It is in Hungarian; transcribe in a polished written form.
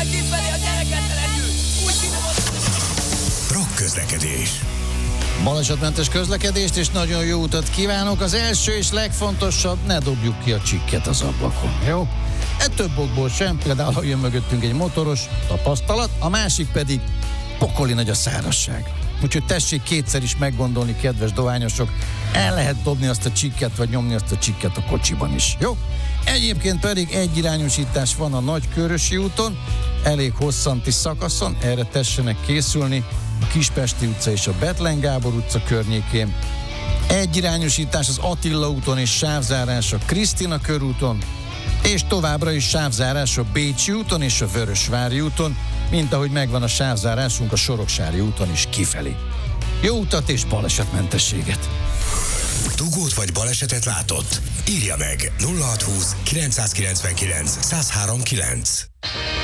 kifelé a gyereketlenül! Úgy finom Rock közlekedés. Balesetmentes közlekedést és nagyon jó utat kívánok. Az első és legfontosabb, ne dobjuk ki a csikket az ablakon, jó? Több okból sem, például ha jön mögöttünk egy motoros, tapasztalat, a másik pedig pokoli nagy a szárazság. Úgyhogy tessék kétszer is meggondolni, kedves dohányosok, el lehet dobni azt a csikket, vagy nyomni azt a csikket a kocsiban is, jó? Egyébként pedig egyirányosítás van a Nagykörösi úton, elég hosszanti szakaszon, erre tessenek készülni, a Kispesti utca és a Bethlen Gábor utca környékén. Egyirányosítás az Attila úton és sávzárás a Krisztina körúton, és továbbra is sávzárás a Bécsi úton és a Vörösvári úton, mint ahogy megvan a sávzárásunk a Soroksári úton is kifelé. Jó utat és balesetmentességet! Dugót vagy balesetet látott? Írja meg 0620 999 1039.